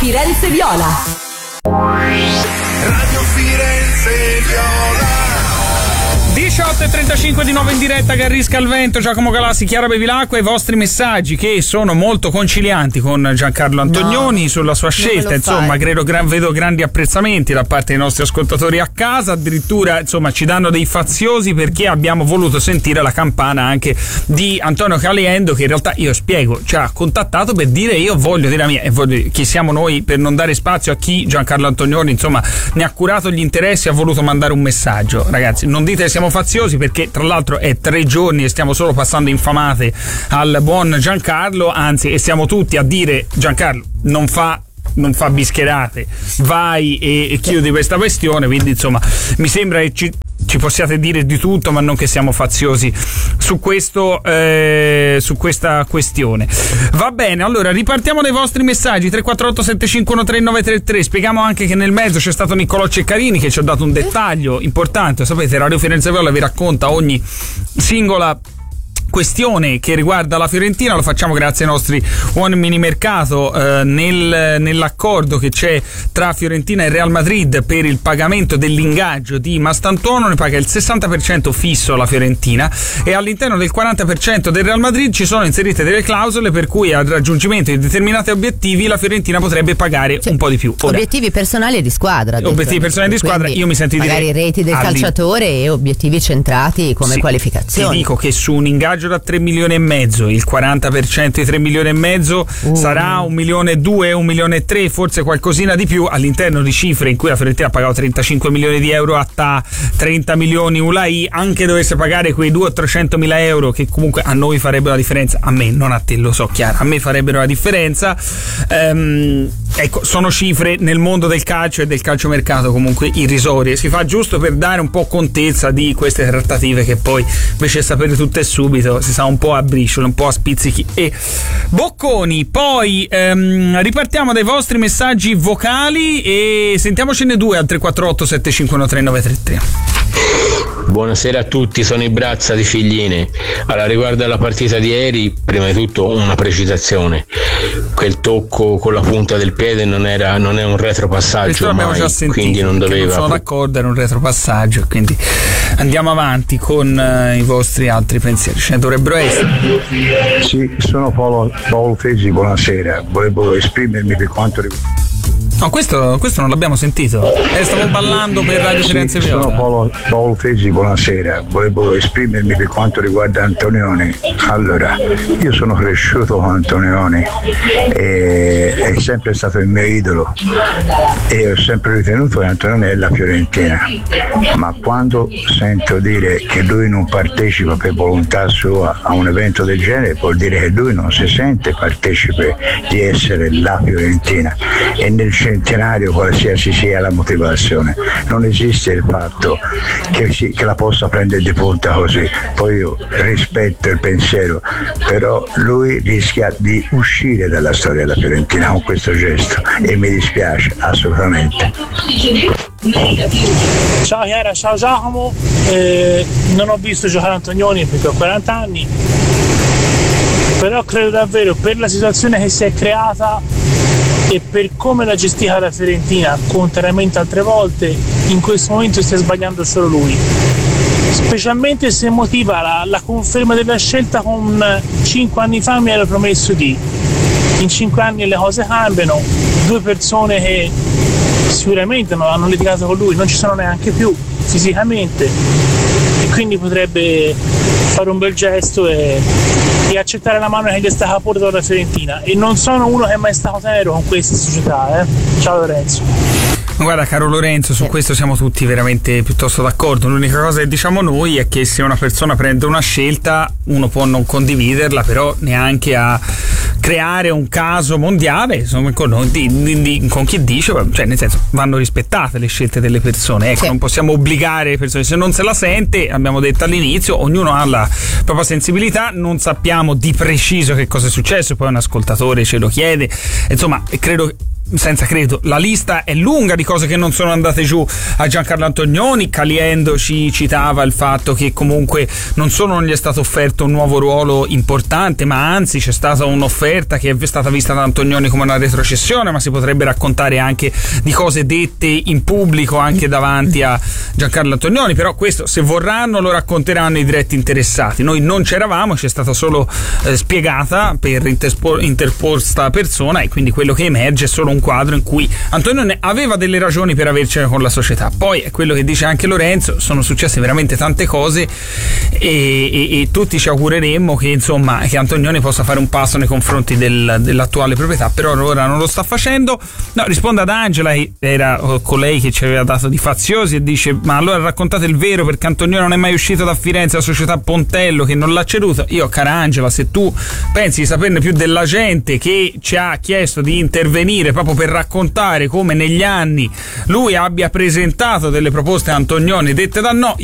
Firenze Viola. Radio Firenze Viola. 18:35 di nuovo in diretta, Garrisca al vento, Giacomo Galassi, Chiara Bevilacqua, i vostri messaggi che sono molto concilianti con Giancarlo Antonioni sulla sua scelta, insomma vedo grandi apprezzamenti da parte dei nostri ascoltatori a casa, addirittura insomma ci danno dei faziosi perché abbiamo voluto sentire la campana anche di Antonio Caliendo, che in realtà io spiego ci ha contattato per dire io voglio dire la mia, e chi siamo noi per non dare spazio a chi Giancarlo Antonioni insomma ne ha curato gli interessi e ha voluto mandare un messaggio. Ragazzi, non dite che siamo faziosi, perché tra l'altro è 3 giorni e stiamo solo passando infamate al buon Giancarlo, anzi, e siamo tutti a dire Giancarlo non fa bischerate, vai e chiudi questa questione, quindi insomma mi sembra che ci possiate dire di tutto, ma non che siamo faziosi su questo su questa questione. Va bene, allora ripartiamo dai vostri messaggi. 348 751 3933. Spieghiamo anche che nel mezzo c'è stato Niccolò Ceccarini che ci ha dato un dettaglio importante. Sapete, Radio Firenze Viola vi racconta ogni singola questione che riguarda la Fiorentina, lo facciamo grazie ai nostri uomini mercato nell'accordo che c'è tra Fiorentina e Real Madrid per il pagamento dell'ingaggio di Mastantuono. Ne paga il 60% fisso la Fiorentina e all'interno del 40% del Real Madrid ci sono inserite delle clausole per cui al raggiungimento di determinati obiettivi la Fiorentina potrebbe pagare un po' di più. Ora, obiettivi personali di squadra. Obiettivi personali di squadra, io mi sento di dire magari reti del calciatore e obiettivi centrati come qualificazioni. Ti dico che su un ingaggio da 3 milioni e mezzo, il 40% di 3 milioni e mezzo sarà 1 milione e 2, 1 milione e 3, forse qualcosina di più, all'interno di cifre in cui la Fiorentina ha pagato 35 milioni di euro a TAA, 30 milioni ULAI, anche dovesse pagare quei 200 o 300 mila euro che comunque a noi farebbero la differenza, a me, non a te, lo so Chiara, a me farebbero la differenza. Ecco, sono cifre nel mondo del calcio e del calciomercato comunque irrisorie. Si fa giusto per dare un po' contezza di queste trattative che poi invece di sapere tutto e subito si sa un po' a briciole, un po' a spizzichi e bocconi. Poi ripartiamo dai vostri messaggi vocali e sentiamocene 2 al 348 751 3933. Buonasera a tutti, sono i Brazza di Figline. Allora, riguardo alla partita di ieri, prima di tutto una precisazione: quel tocco con la punta del piede non è un retropassaggio mai, già sentito, quindi non doveva. Non sono d'accordo, era un retropassaggio, quindi andiamo avanti con i vostri altri pensieri, ce ne dovrebbero essere. Sì, sono Paolo Fesi, buonasera, volevo esprimermi per quanto riguarda. No, questo non l'abbiamo sentito. Stavo ballando per Radio Firenze Viola. Sono Paolo Fesi, buonasera. Volevo esprimermi per quanto riguarda Antonioni. Allora, io sono cresciuto con Antonioni e è sempre stato il mio idolo e ho sempre ritenuto che Antonioni è la Fiorentina. Ma quando sento dire che lui non partecipa per volontà sua a un evento del genere, vuol dire che lui non si sente partecipe di essere la Fiorentina, e nel centenario qualsiasi sia la motivazione non esiste il fatto che la possa prendere di punta così. Poi io rispetto il pensiero, però lui rischia di uscire dalla storia della Fiorentina con questo gesto e mi dispiace assolutamente. Ciao Chiara, ciao Giacomo, non ho visto giocare Antonioni perché ho 40 anni, però credo davvero, per la situazione che si è creata e per come l'ha gestita la Fiorentina, contrariamente altre volte, in questo momento stia sbagliando solo lui, specialmente se motiva la conferma della scelta con 5 anni fa mi ero promesso di. In 5 anni le cose cambiano, 2 persone che sicuramente non hanno litigato con lui non ci sono neanche più fisicamente, e quindi potrebbe fare un bel gesto e accettare la mano che gli è stata portata dalla Fiorentina. E non sono uno che è mai stato tenero con questa società. Ciao Lorenzo. Guarda caro Lorenzo, su questo siamo tutti veramente piuttosto d'accordo. L'unica cosa che diciamo noi è che se una persona prende una scelta uno può non condividerla, però neanche a creare un caso mondiale, insomma, con chi dice, cioè nel senso vanno rispettate le scelte delle persone, ecco, non possiamo obbligare le persone, se non se la sente, abbiamo detto all'inizio, ognuno ha la propria sensibilità, non sappiamo di preciso che cosa è successo, poi un ascoltatore ce lo chiede, insomma credo senza credo, la lista è lunga di cose che non sono andate giù a Giancarlo Antonioni. Caliendo ci citava il fatto che comunque non solo non gli è stato offerto un nuovo ruolo importante, ma anzi c'è stata un'offerta che è stata vista da Antonioni come una retrocessione, ma si potrebbe raccontare anche di cose dette in pubblico anche davanti a Giancarlo Antonioni. Però questo, se vorranno, lo racconteranno i diretti interessati. Noi non c'eravamo, ci è stata solo spiegata per interposta persona, e quindi quello che emerge è solo un quadro in cui Antonioni aveva delle ragioni per avercene con la società. Poi è quello che dice anche Lorenzo, sono successe veramente tante cose e tutti ci augureremmo che insomma che Antonioni possa fare un passo nei confronti dell'attuale proprietà, però ora non lo sta facendo. No, risponde ad Angela, era colei che ci aveva dato di faziosi, e dice: ma allora raccontate il vero, perché Antonioni non è mai uscito da Firenze, la società Pontello che non l'ha ceduto. Io, cara Angela, se tu pensi di saperne più della gente che ci ha chiesto di intervenire proprio per raccontare come negli anni lui abbia presentato delle proposte a Antonioni dette da no,